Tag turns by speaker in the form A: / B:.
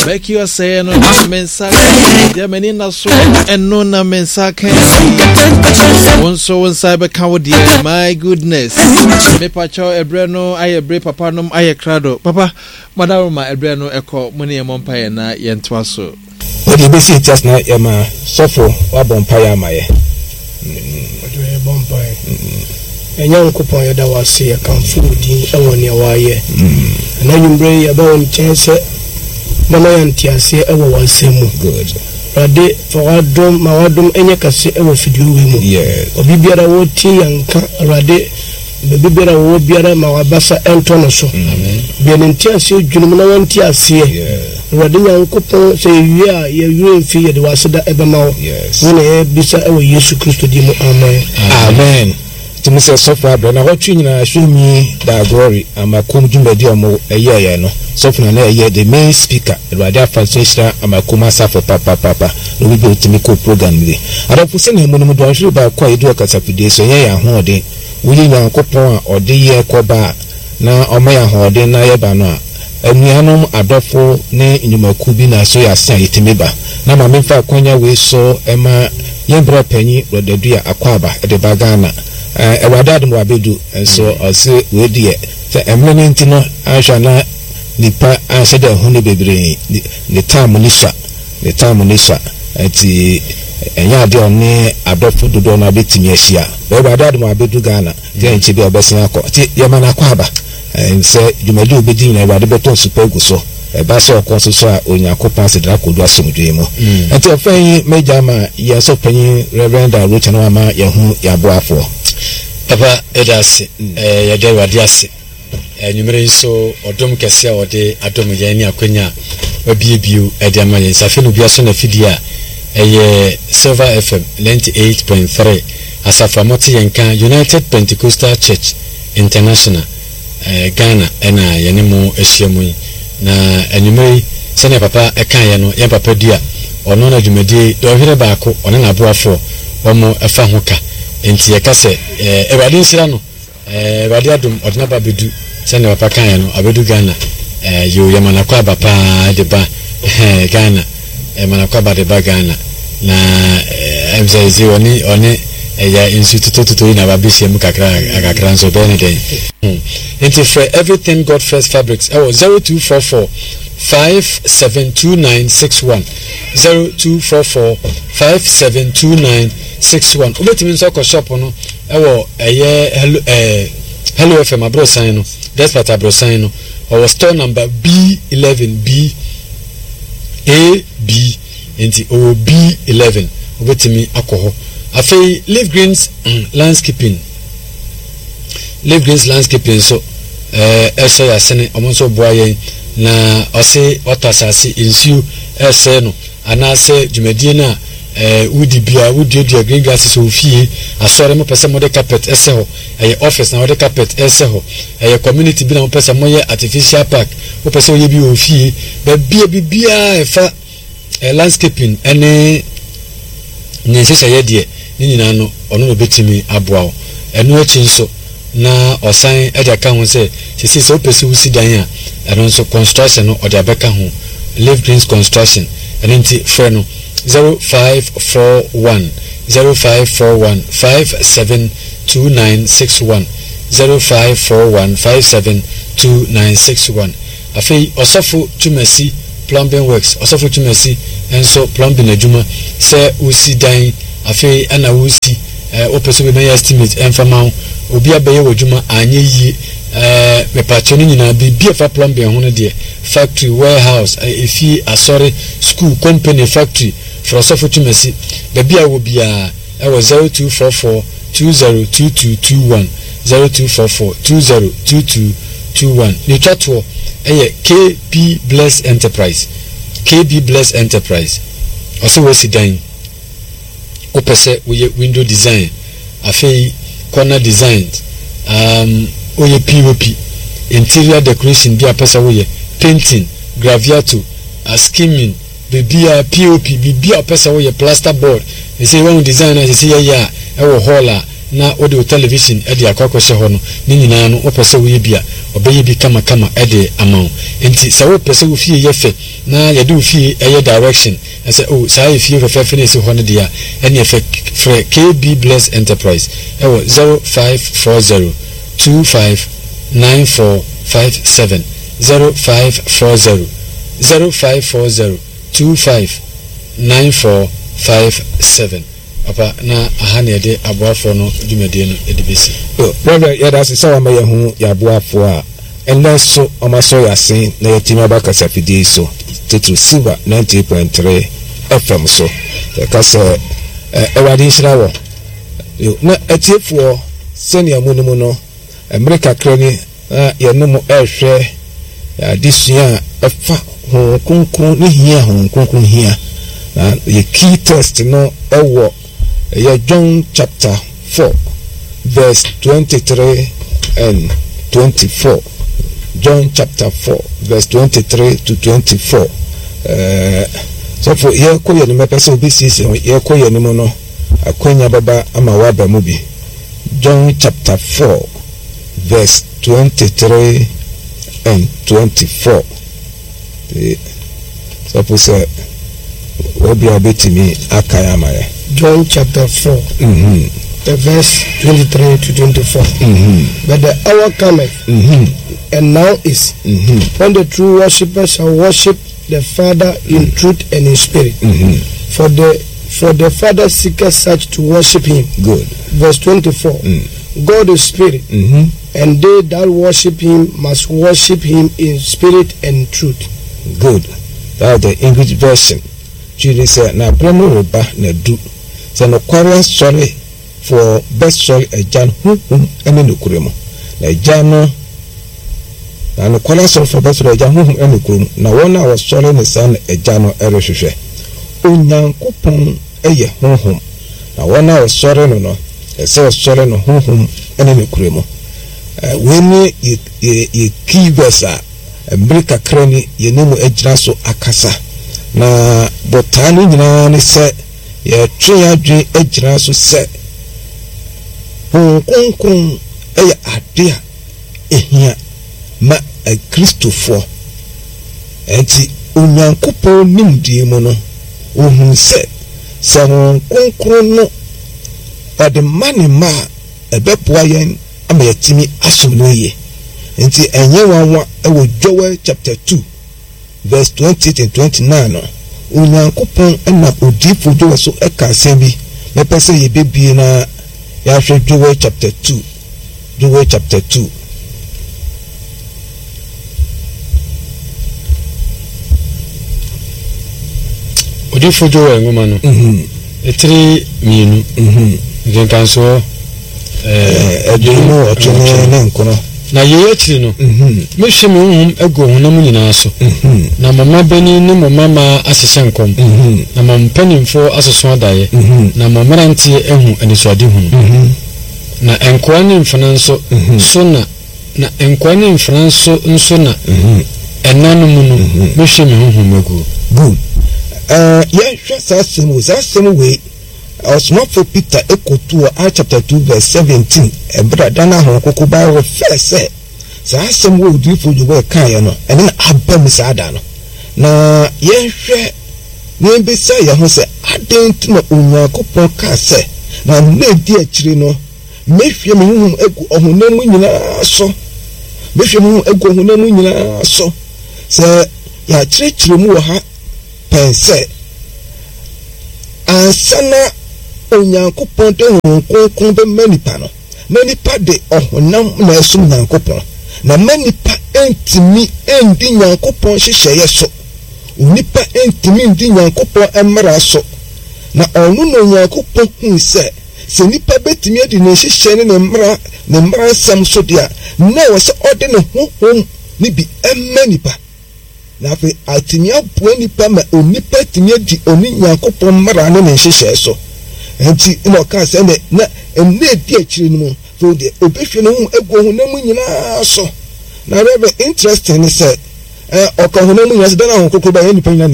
A: make you say no mensa Germany na so eno na mensa can so cyber cowdy. My goodness, me pacho ebreno aye bre papa nom aye krado papa madam ma ebreno eko money e monpaye na yentwa so
B: what you be see just na yama sofo wa bonpaye amaye
C: bonpaye enyan kupon yoda wase akamfu din ewo ne waye na yumbre ya ba won chense mama yantiase ewo wasemu
B: good
C: rade fawadom mawadom enye kase ewo fidiwe mu obibiara woti yanka rade bebibiara wo biara mawabasa entono so bienentiase dwunum na wantiase rade yankopon se yia ye yuremfi ye de waseda ebemawo wona ye bisa ewo Yesu Kristo di mu amen
B: to Mr. Sofa Brana what you na show me that glory amakum djumedi omo eye no Sofa na eye the main speaker radio facilitator amakuma safo papa no we be ultimate program ni adafu se na mu do hwe ba kwa edu akasafide so ye ya ho de wuli nyankopon a ode ye koba na omo ya ho de na ye ba no a anuanom adofo ne nyumaku bi na so ya san yitimeba na ma memfa kwanya we so ema yembra panyi rodadua akwaba de bagana ewadadum wabedu so ose we die se emne ntino ahwana nipa asede ho ne bebre ne time nisha ati enya de one adofo dodo na betimi ahia ewadadum wabedu gana de nchi bi obesin akọ ti yema na kwaba se jumadi obedi na ewade beton super so eba se okoso so a onyakopa sedra kodu asomdwe mu ati ofan meja ma ye so panyi reverend Rocha na ma ye hu ya boafo
D: papa edase ya de wadiase nyumere so odom kese a ode adom ye ni akwanya obiebiu ede ma ye safe no biaso na fidia eye Silver FM 98.3 asafamoti yenka United Pentecostal Church International Ghana ena yene mo ehyiamu na enyumere sene papa ekan ye no ye papa dua ono na dwumadi do hwere baako ono na aboafo omo efa hoka enti ye kase ewade nsira no ewade adum odna babedu sene papa kan ye no abedu Ghana yo yamana kwa papa de ba Ghana manakwa ba de ba Ghana na emzaizi oni ya institute to na babisi mu kakra nso be ne den enti for everything God First Fabrics 0244 572961 0244 572961 obetimi nso ko shop no hello FM abro sign no despite abro sign no our store number B11B AB enti B11 obetimi akoho afei Live Greens landscaping so ese ya sene omonso boaye na ose otasase insu ese no anase dwumadie na wudi bia wudi green grasses ofie asore mo pese mo de carpet ese ho office na wo de carpet ese ho community bi na mo pese mo ye artificial park mo pese ye bi ofie ba bia efa landscaping ene nyensese ye de ni nyina no ono no betimi aboa eno achi nso na osan ede ka ho se sisi se opese usi dan a eno nso construction no ode abeka ho Live Greens construction enti frɛ no 0541 572961 0541 572961 afei osofo tumasi plumbing works osofo tumasi enso plumbing adwuma se usi dan afei ana usi opese be my estimate enfama obi abaye wodwuma anye yi me patchoni nyina bibia fa plumbing ho no de factory warehouse efi asore school company factory for sofo tumasi bibia wo bia 0244 202221 0244 202221 ni chatwo KB Bless Enterprise also we sidan opese we window design afei corner designs oye POP interior decoration bia pesa we painting graviato skimming bibia POP bibia pesa we plaster board they say one designer they say ya ewo hall na audio television e de akwakwose ho no ni nyina no opese we bia obeye bi kama e de amount enti se we pese we fie ye fe na ye do fie eye direction I say oh say fie fe finish ho no dia ene fe KB Bless Enterprise 0540 259457 0540 259457 Papa na ahane de aboafo no dwumade no edibesi
B: brother yada se sawa ma yehu ya aboafo a enleso omaso yasin na yetimi abakasa fidie so titu silver 90.3 FM so kasa ewade nshirawo na atiefo senia munum no America krani yenum ehwe adisua efa kunkun ni hia kunkun hia na ye key test no ewo John chapter 4 verse 23 and 24. John chapter 4 verse 23 to 24. So for here ko ye no person obi sisi ye ko ye no no akwanya baba ama wa ba mu bi. John chapter 4 verse 23 and 24. So for say obi abetimi akaya maye.
C: John chapter 4, the verse 23 to 24. But the hour cometh, and now is, when the true worshippers shall worship the Father in truth and in spirit. For the Father seeketh such to worship him.
B: Good.
C: Verse 24. God is spirit, and they that worship him must worship him in spirit and truth.
B: Good. That's the English version. Jesus said, "Na bremo roba na du." So no quarrel sorry for best sorry a jan ene no kuremo. Na jano na no quarrel sorry for best sorry a jan ene kuremo. Na wona was sorry ne san a jano erehwehwe. Onyankopon eye honhom. Na wona was sorry no ese was sorry no honhom ene no kuremo. When ye key verse America krani ye nemu ejira so akasa. Na botani nyina ne se ye twe adwe ejira so se konkon eye ade a ehia ma Kristofo enti Onyankopon nimdie mu no ohun se konkon no ade mane ma ebeboa yen ama yatimi asomnoye enti enye wanwa ewo Joel chapter 2 verse 28 and 29 no Onyankopon na odifo Joel so eka sembi me pese ye bebie na ya hwe Joel chapter 2
D: odifo Joel ngoma no etri mienu ngenkanso
B: edimo otune ne nkono
D: na ye akiri no mehwe me honhom ego honam nyina so na mama bani ne mama asese nkom na mampanimfo asoso adaye na mamarantie ehu aniswade hu na enkoa ne mfananso so na enkoa mfananso nso na enanum no mehwe me honhom ego.
B: Good. Yeah, sasemu we Osmofo Peter ekotu chapter 2 verse 17 brother na ho kokoba wo first sasemu we odifo Joel kan no ene na abam sada no na yehwe ne bisa ye ho se adent na Onyankopon ka se na nedi akire no mehwe me hu egu ohunam nyina so mehwe me hu egu ohunam nyina so se ya chire mu wo ha pense ansana Onyankopon de konkon be manipa no manipa de ohunam na esum Nyankopon na manipa entimi endi Nyankopon hyehyeye so unipa entimi endi Nyankopon emra so na onu no Nyankopon hu se nipa betimi edi ne hyehyeye ne mra sam so dia na wo se ode ne honhom ni bi emanipa na fe atimi abu nipa ma onipa timi edi oni Nyankopon mra ne hyehyeye so enti no ka se na enne di akire no so de obehwe no egu honam nyina so na rebe interesting ni se okahonam nyina se da na ho kokoro ba nipa nyina